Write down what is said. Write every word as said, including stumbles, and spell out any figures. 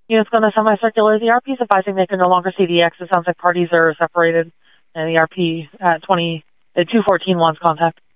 Units going to semicircular. The E R P is advising they can no longer see the X. It sounds like parties are separated, and the E R P at twenty, at two fourteen wants contact.